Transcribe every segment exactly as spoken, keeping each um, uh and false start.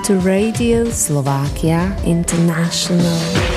to Radio Slovakia International.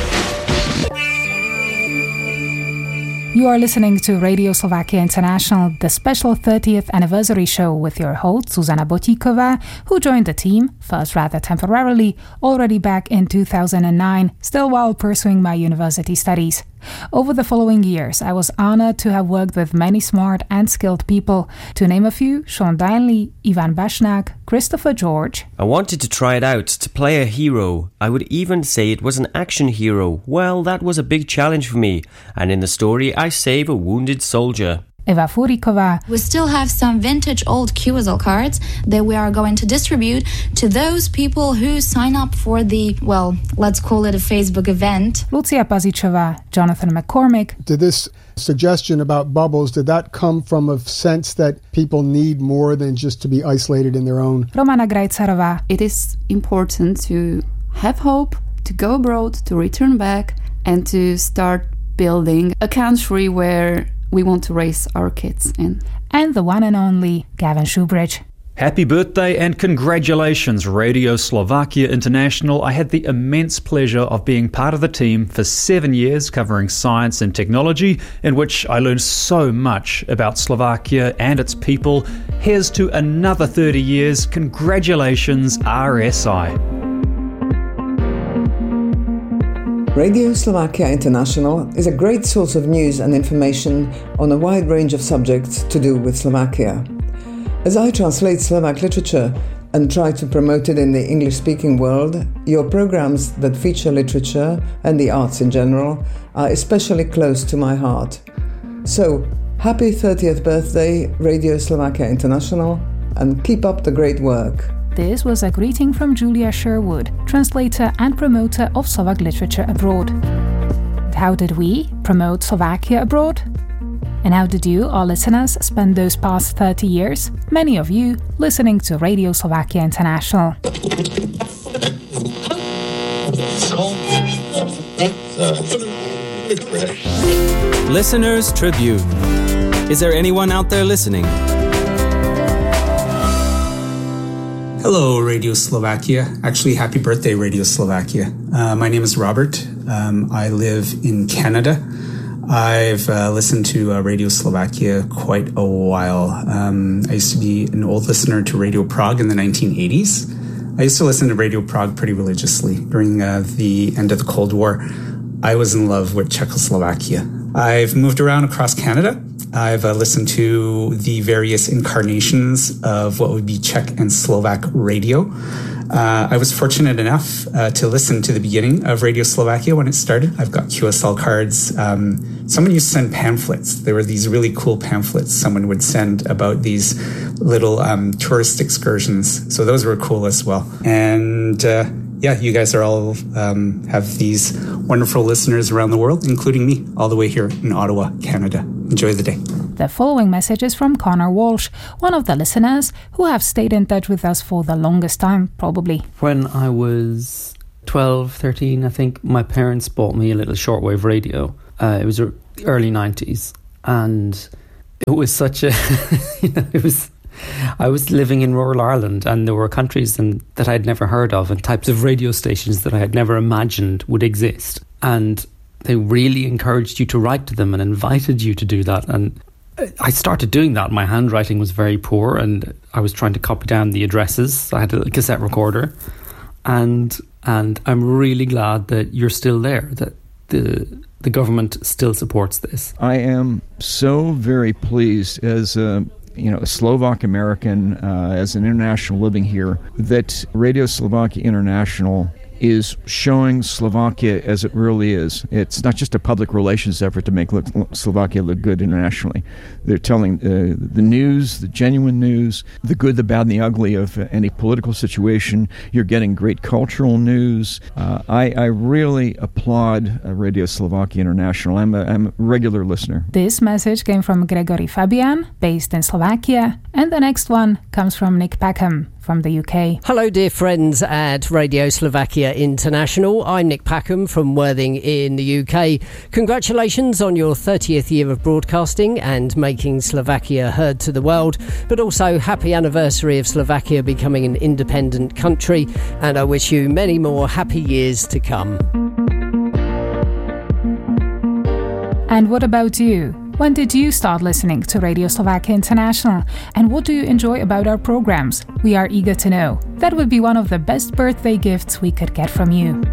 You are listening to Radio Slovakia International, the special thirtieth anniversary show with your host, Zuzana Botíková, who joined the team, first rather temporarily, already back in two thousand nine, still while pursuing my university studies. Over the following years, I was honored to have worked with many smart and skilled people. To name a few, Sean Dyneley, Ivan Bashnak, Christopher George. I wanted to try it out, to play a hero. I would even say it was an action hero. Well, that was a big challenge for me. And in the story, I save a wounded soldier. Eva Furiková. We still have some vintage old Q S L cards that we are going to distribute to those people who sign up for the, well, let's call it a Facebook event. Lucia Pazičová, Jonathan McCormick. Did this suggestion about bubbles, did that come from a sense that people need more than just to be isolated in their own? Romana Grajcarová. It is important to have hope, to go abroad, to return back, and to start building a country where we want to raise our kids in. And the one and only Gavin Shoebridge. Happy birthday and congratulations, Radio Slovakia International. I had the immense pleasure of being part of the team for seven years covering science and technology, in which I learned so much about Slovakia and its people. Here's to another thirty years. Congratulations, R S I. Radio Slovakia International is a great source of news and information on a wide range of subjects to do with Slovakia. As I translate Slovak literature and try to promote it in the English-speaking world, your programs that feature literature and the arts in general are especially close to my heart. So, happy thirtieth birthday, Radio Slovakia International, and keep up the great work. This was a greeting from Julia Sherwood, translator and promoter of Slovak literature abroad. How did we promote Slovakia abroad? And how did you, our listeners, spend those past thirty years? Many of you listening to Radio Slovakia International. Listeners Tribune. Is there anyone out there listening? Hello, Radio Slovakia. Actually, happy birthday, Radio Slovakia. Uh, my name is Robert. Um, I live in Canada. I've uh, listened to uh, Radio Slovakia quite a while. Um, I used to be an old listener to Radio Prague in the nineteen eighties. I used to listen to Radio Prague pretty religiously. During uh, the end of the Cold War, I was in love with Czechoslovakia. I've moved around across Canada. I've uh, listened to the various incarnations of what would be Czech and Slovak radio. Uh, I was fortunate enough uh, to listen to the beginning of Radio Slovakia when it started. I've got Q S L cards. Um, someone used to send pamphlets. There were these really cool pamphlets someone would send about these little um, tourist excursions. So those were cool as well. And uh, yeah, you guys are all um, have these wonderful listeners around the world, including me, all the way here in Ottawa, Canada. Enjoy the day. The following message is from Connor Walsh, one of the listeners who have stayed in touch with us for the longest time, probably. When I was twelve, thirteen, I think, my parents bought me a little shortwave radio. Uh, it was the early nineties, and it was such a, you know, it was, I was living in rural Ireland, and there were countries and, that I'd never heard of, and types of radio stations that I had never imagined would exist. And they really encouraged you to write to them and invited you to do that. And I started doing that. My handwriting was very poor, and I was trying to copy down the addresses. I had a cassette recorder, and and I'm really glad that you're still there, that the the government still supports this. I am so very pleased as a you know, a Slovak American, uh, as an international living here, that Radio Slovakia International is showing Slovakia as it really is. It's not just a public relations effort to make look, Slovakia look good internationally. They're telling uh, the news, the genuine news, the good, the bad, and the ugly of uh, any political situation. You're getting great cultural news. Uh, I, I really applaud uh, Radio Slovakia International. I'm a, I'm a regular listener. This message came from Gregory Fabian, based in Slovakia, and the next one comes from Nick Peckham, from the U K. Hello, dear friends at Radio Slovakia International. I'm Nick Packham from Worthing in the U K. Congratulations on your thirtieth year of broadcasting and making Slovakia heard to the world, but also happy anniversary of Slovakia becoming an independent country, and I wish you many more happy years to come. And what about you? When did you start listening to Radio Slovakia International? And what do you enjoy about our programs? We are eager to know. That would be one of the best birthday gifts we could get from you.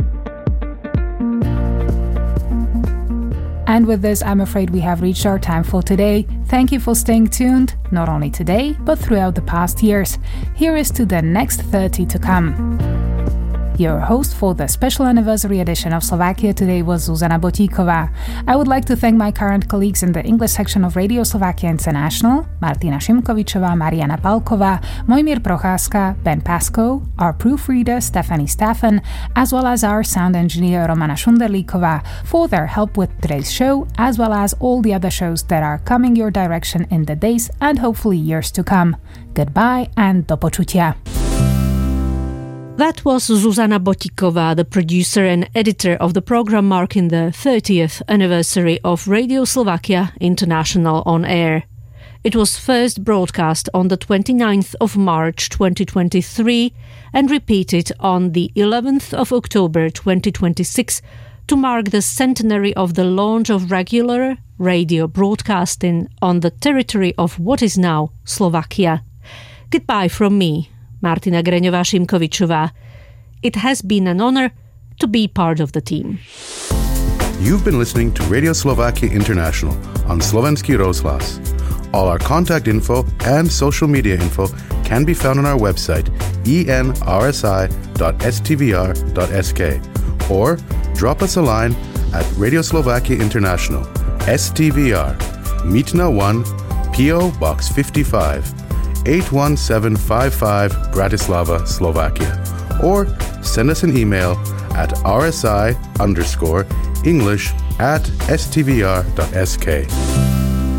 And with this, I'm afraid we have reached our time for today. Thank you for staying tuned, not only today, but throughout the past years. Here is to the next thirty to come. Your host for the special anniversary edition of Slovakia Today was Zuzana Botíková. I would like to thank my current colleagues in the English section of Radio Slovakia International, Martina Šimkovičová, Mariana Palková, Mojmír Procházka, Ben Pascoe, our proofreader Stephanie Staffen, as well as our sound engineer Romana Šunderlíková for their help with today's show, as well as all the other shows that are coming your direction in the days and hopefully years to come. Goodbye and do počutia. That was Zuzana Botíková, the producer and editor of the program marking the thirtieth anniversary of Radio Slovakia International on air. It was first broadcast on the twenty-ninth of March twenty twenty-three and repeated on the eleventh of October twenty twenty-six to mark the centenary of the launch of regular radio broadcasting on the territory of what is now Slovakia. Goodbye from me, Martina Greňová-Šimkovičová. It has been an honor to be part of the team. You've been listening to Radio Slovakia International on Slovenský rozhlas. All our contact info and social media info can be found on our website e n r s i dot s t v r dot s k or drop us a line at Radio Slovakia International, S T V R, Mýtna one, P O Box fifty-five, eight one seven five five, Bratislava, Slovakia. Or send us an email at rsi underscore English at s t v r dot s k.